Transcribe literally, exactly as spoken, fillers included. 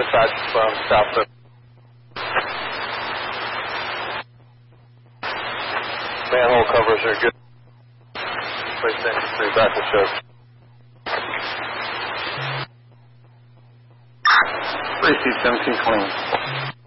dispatch from South River. Manhole covers are good. Place ninety-three back to show. Receive seventeen twenty.